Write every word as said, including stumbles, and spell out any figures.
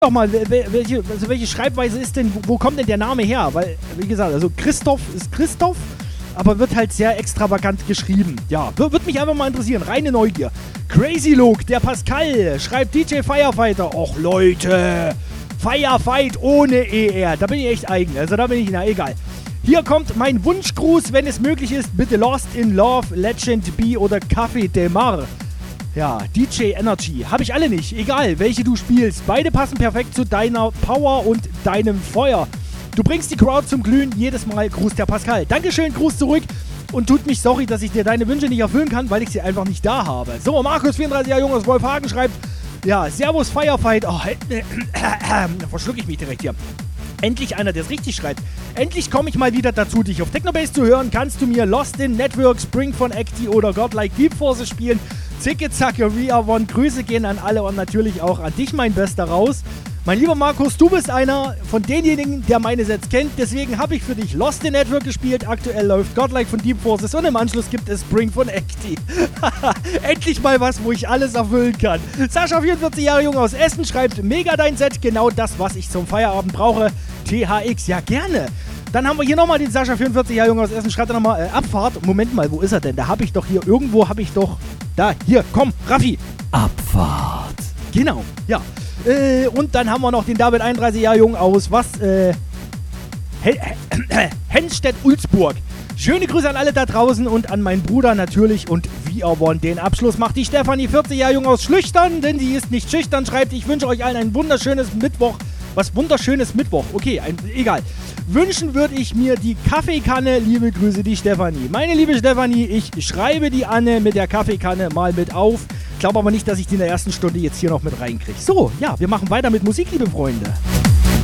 Doch mal, welche, also welche Schreibweise ist denn, wo, wo kommt denn der Name her? Weil, wie gesagt, also Christoph ist Christoph, aber wird halt sehr extravagant geschrieben. Ja, würde mich einfach mal interessieren, reine Neugier. Crazy Look, der Pascal, schreibt D J Firefighter. Och Leute, Firefight ohne E R, da bin ich echt eigen, also da bin ich, na egal. Hier kommt mein Wunschgruß, wenn es möglich ist, bitte Lost in Love, Legend B oder Café Del Mar. Ja, D J Energy. Habe ich alle nicht. Egal, welche du spielst. Beide passen perfekt zu deiner Power und deinem Feuer. Du bringst die Crowd zum Glühen. Jedes Mal. Gruß der Pascal. Dankeschön, Gruß zurück. Und tut mich sorry, dass ich dir deine Wünsche nicht erfüllen kann, weil ich sie einfach nicht da habe. So, Markus, vierunddreißig Jahre jung aus Wolfhagen, schreibt: Ja, Servus Firefight. Oh, äh, äh, äh, verschlucke ich mich direkt hier. Endlich einer, der es richtig schreibt. Endlich komme ich mal wieder dazu, dich auf Technobase zu hören. Kannst du mir Lost in Network, Spring von Acti oder Godlike Deep Forces spielen? Zicke, zacke, we are one. Grüße gehen an alle und natürlich auch an dich, mein Bester, raus. Mein lieber Markus, du bist einer von denjenigen, der meine Sets kennt. Deswegen habe ich für dich Lost in Network gespielt. Aktuell läuft Godlike von Deep Forces und im Anschluss gibt es Spring von Acti. Endlich mal was, wo ich alles erfüllen kann. Sascha, vierundvierzig Jahre jung aus Essen, schreibt: Mega dein Set, genau das, was ich zum Feierabend brauche. T H X, ja gerne. Dann haben wir hier nochmal den Sascha, vierundvierzig Jahre jung aus Essen, schreibt er nochmal, äh, Abfahrt. Moment mal, wo ist er denn? Da habe ich doch hier, irgendwo habe ich doch, da, hier, komm, Raffi. Abfahrt. Genau, ja. Äh, und dann haben wir noch den David, einunddreißig Jahre jung aus, was, äh, Henstedt-Ulzburg. Schöne Grüße an alle da draußen und an meinen Bruder natürlich. Und wie are one, den Abschluss macht die Stefanie, vierzig Jahre jung aus Schlüchtern, denn sie ist nicht schüchtern, schreibt: Ich wünsche euch allen ein wunderschönes Mittwoch. Was wunderschönes Mittwoch. Okay, ein, egal. Wünschen würde ich mir die Kaffeekanne. Liebe Grüße, die Stefanie. Meine liebe Stefanie, ich schreibe die Anne mit der Kaffeekanne mal mit auf. Glaube aber nicht, dass ich die in der ersten Stunde jetzt hier noch mit reinkriege. So, ja, wir machen weiter mit Musik, liebe Freunde.